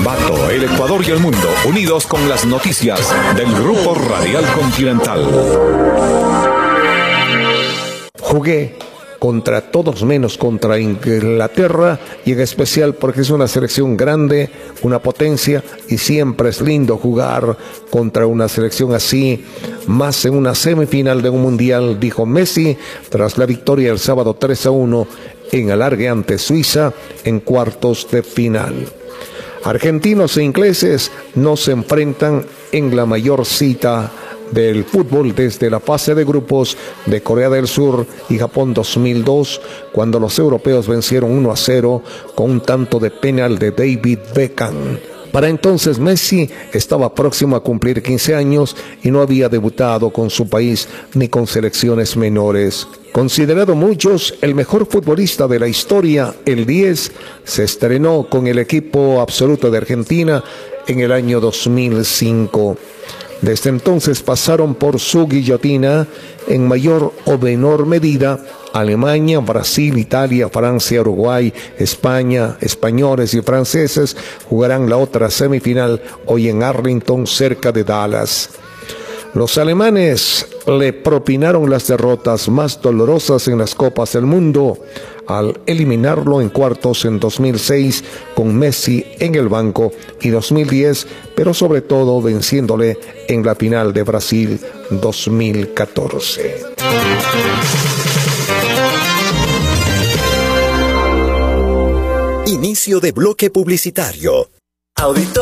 Ambato, el Ecuador y el mundo, unidos con las noticias del Grupo Radial Continental. Jugué contra todos menos contra Inglaterra, y en especial porque es una selección grande, una potencia, y siempre es lindo jugar contra una selección así, más en una semifinal de un mundial, dijo Messi tras la victoria el sábado 3-1 en alargue ante Suiza en cuartos de final. Argentinos e ingleses no se enfrentan en la mayor cita del fútbol desde la fase de grupos de Corea del Sur y Japón 2002, cuando los europeos vencieron 1-0 con un tanto de penal de David Beckham. Para entonces Messi estaba próximo a cumplir 15 años y no había debutado con su país ni con selecciones menores. Considerado muchos el mejor futbolista de la historia, el 10 se estrenó con el equipo absoluto de Argentina en el año 2005. Desde entonces pasaron por su guillotina en mayor o menor medida Alemania, Brasil, Italia, Francia, Uruguay, España. Españoles y franceses jugarán la otra semifinal hoy en Arlington, cerca de Dallas. Los alemanes le propinaron las derrotas más dolorosas en las Copas del Mundo al eliminarlo en cuartos en 2006 con Messi en el banco y 2010, pero sobre todo venciéndole en la final de Brasil 2014. Inicio de bloque publicitario. Auditor.